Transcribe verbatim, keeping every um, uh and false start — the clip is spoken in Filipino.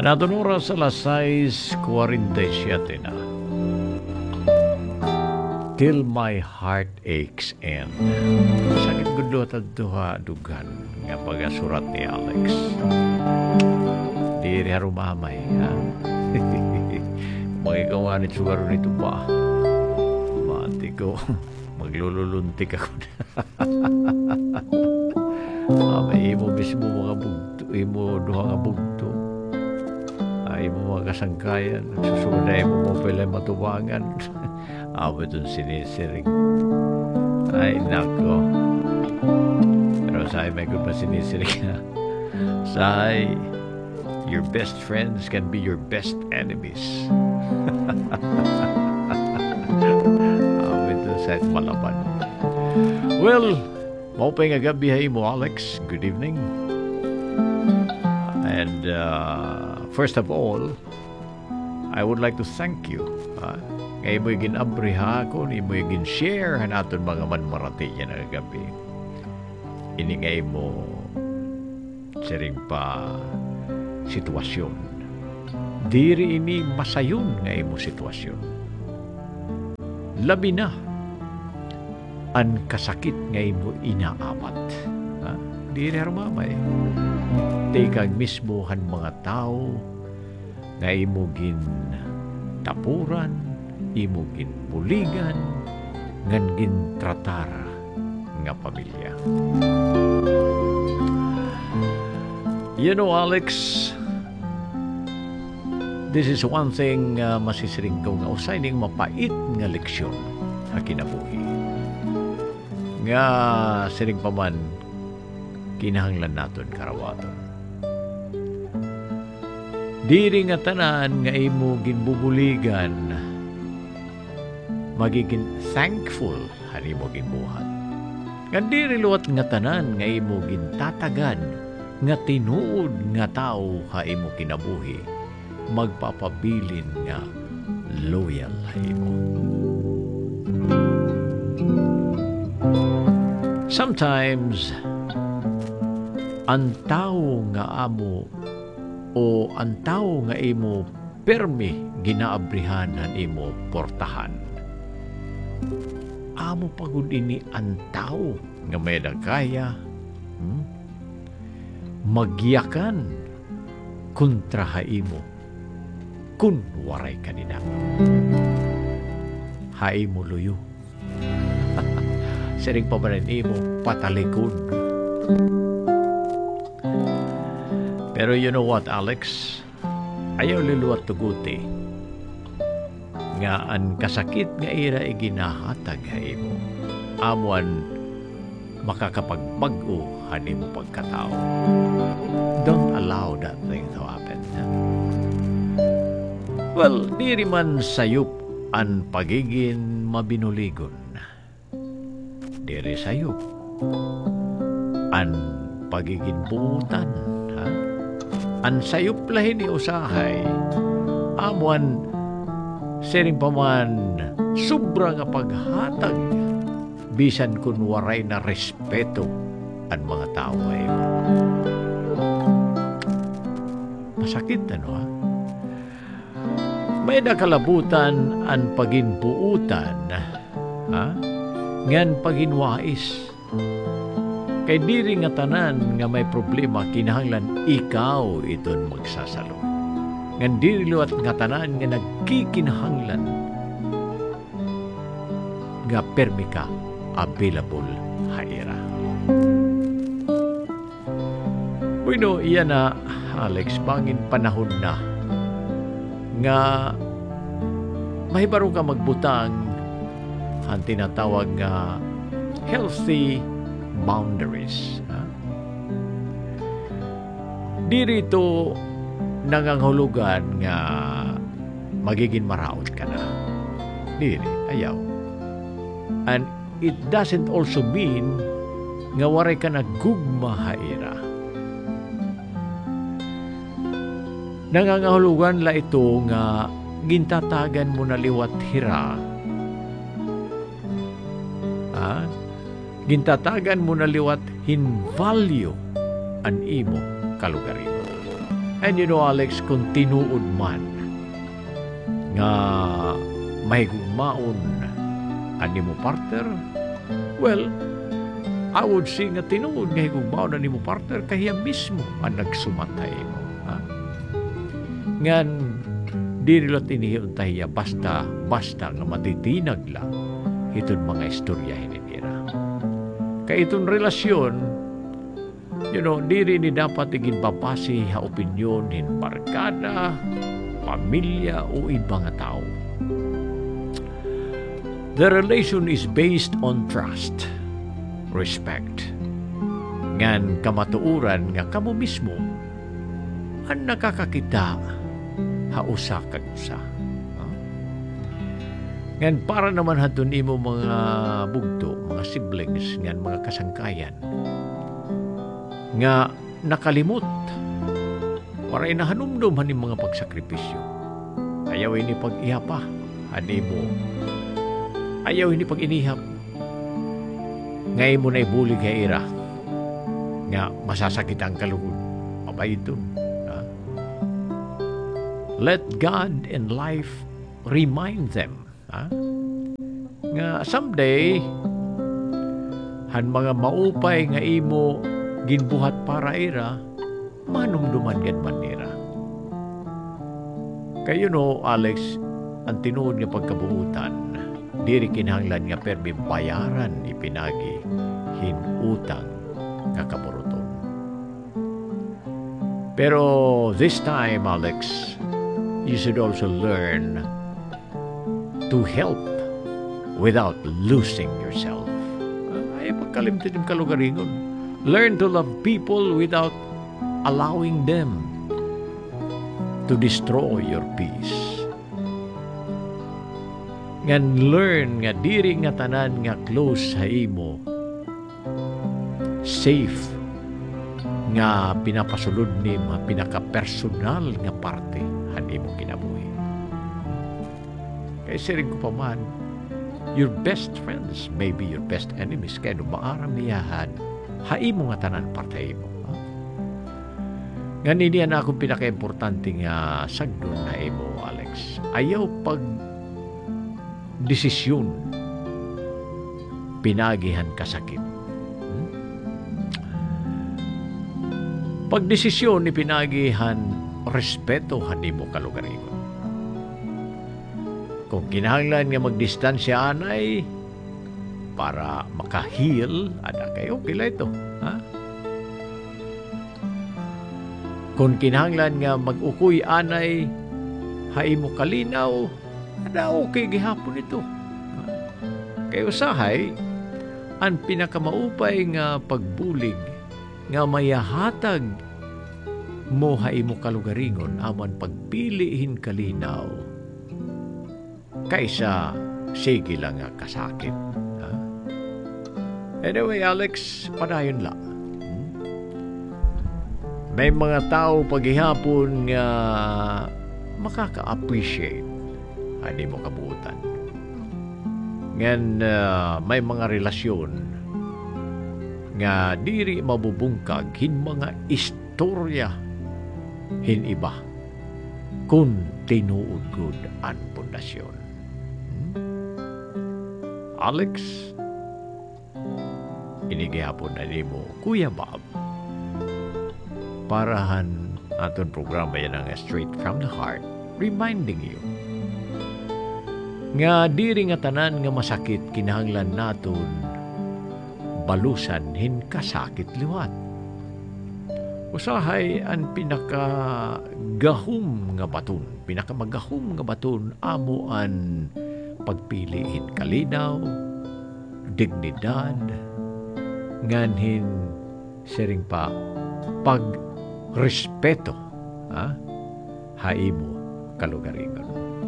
Anadon oras alas sais kuwarenta y siyete na. Till my heart aches and sakit gulo at duha dugan nga pagasurat ni Alex. Di rin harumamay, ha? Magikawa ni Tsugaro nito ba? Mati ko, maglululuntik ako na. Mamay, imo mismo mga bugto, imo duha nga bugto. Ay mo mga kasangkayan, susunay mo mo pala matubangan. Amo dun sinisiring. Ay, nako. Pero sabi, may good pa sinisiring na. Sabi, your best friends can be your best enemies. Amo dun sa malaban. Well, maupay nga gabi mo, Alex. Good evening. And, uh, first of all, I would like to thank you. Uh, Ngay mo yung ginabriha ko, ni mo yung gin-share natin mga manmarati yan na gabi. Iningay mo siring pa sitwasyon. Diri ini masayon ngay mo sitwasyon. Labi na an kasakit ngay mo inaamat. Ha? Diri harumamay. Tikag mismo han mga tao ngay mo gin tapuran, imo gin buligan, ngan gin tratar nga pamilya. You know, Alex, this is one thing uh, masisiring ko nga usay ning mapait nga leksyon sa kinabuhi. Nga siring pa man kinahanglan naton karawaton. Diri nga tanan nga imo ginbubuligan, magiging thankful hani mo ginbuhat. Nga diri luwat nga tanan nga imo gintatagan, nga tinuod nga tao ha imo kinabuhi, magpapabilin nga loyal ha imo. Sometimes, ang tao nga amo o ang tao nga imo permi ginaabrihan han imo portahan. Amo pagud ini ang tao nga may dagkaya hmm? Magyakan kontra ha imo kun waray kanina. Ha imo luyo. Siring pa ba rin imo patalikod. Pero you know what, Alex? Ayaw liluwat tuguti. Nga ang kasakit nga ira iginahatag ha imo. Amuan makakapagbago hani mo pagkatao. Don't allow that thing to happen. Well, diri man sayup ang pagiging mabinuligon. Diri sayup ang pagiging buutan. Ha? Ang sayup lahin ni usahay, amuan sering paman sobra nga paghatag bisan kun waray na respeto ang mga tao ay masakit ano ha. May nakalabutan ang paginpuutan ha? Ngan paginwais. Kay diri nga tanan nga may problema kinahanglan ikaw iton magsasalo. Ngan diri luwat nga tanan nga nagkikinahanglan nga permi ka available haira. Bueno, iyan na Alex, bangin panahon na nga mahibaro ka magbutang ang tinatawag nga healthy boundaries. Ha? Di rito nangangahulugan nga magiging maraot ka na. Dili, ayaw. And it doesn't also mean nga waray ka na gugma haira. Nangangahulugan la ito nga gintatagan mo na liwat hira. Ha? Gintatagan mo na liwat hinvalyo an imo kalugarino. And you know, Alex, kung tinuod man nga mahigugmaon ani mo partner, well, I would say nga tinuod nga higugmaon ani mo partner kahiya mismo ang nagsumatay mo. Ha? Ngan, di nila tinihiyon tahiya basta, basta nga matitinag lang itong mga istorya hinitira. Kaya itong relasyon, you know, di rin ni dapat igin babasi ha opinyon hin barkada, pamilya o ibang tao. The relation is based on trust, respect, ngan kamatuuran nga kamo mismo ang nakakakita hausa kag usa. Huh? Ngan para naman haton imo mga bugto, mga siblings, ngan mga kasangkayan nga nakalimot para inahanumdum haning mga pagsakripisyo. Ayaw ini pag-ihapa, ani mo. Ayaw ini pag-inihap. Ngay mo na ibulig nga ira nga masasakit ang kalugod. Mabay ito. Let God and life remind them, ha? Nga someday han mga maupay nga imo ginbuhat para ira manumduman gid manira. Kayo no, Alex, ang tinuod nga pagkabuutan diri kinahanglan nga permi bayaran ipinagi hinutang nga kaburuton. Pero this time, Alex, you should also learn to help without losing yourself. Ay, pagkalimtin yung kalugaringon. Learn to love people without allowing them to destroy your peace. Ngan learn nga diri nga tanan nga close sa imo, safe nga pinapasulod ni mga pinaka-personal nga parte hani mo kinabuhi. Kaya siring ko pa man, your best friends may be your best enemies. Kaya no maaramiyahan, hai mo nga tanan partay mo. Ha? Nga niniya na akong pinaka-importante nga sagdon na imo, Alex. Ayaw pag desisyon pinagihan kasakit. Hmm? Pag desisyon ni pinagihan respeto hani mo kalugaringon. Kung kinahanglan nga magdistansya anay para makahil, ada kayo, kila ito. Ha? Kung kinahanglan nga mag-ukoy anay, hai mo kalinaw, ada okay gihapon ito. Ha? Kayo sahay, ang pinakamaupay nga pagbulig nga mayahatag mo hai mo kalugaringon aman pagpilihin kalinaw kaysa sige lang nga kasakit. Ha? Anyway, Alex, padayon lang. Hmm? May mga tao paghihapon nga makaka-appreciate ani mo kabuutan. Ngan uh, may mga relasyon nga diri mabubungkag hin mga istorya hin iba kung tinuod gud ang pundasyon. Hmm? Alex, inigihapon na nimo Kuya Bob parahan aton programa yan ang Straight from the Heart, reminding you nga diri nga tanan nga masakit kinahanglan naton balusan hin kasakit liwat. Usahay ang pinakagahom nga baton, pinakamagahom nga baton amo an pagpiliin kalinaw, dignidad, nganhin sering pa pagrespeto, ha? Haimo kalugaringon.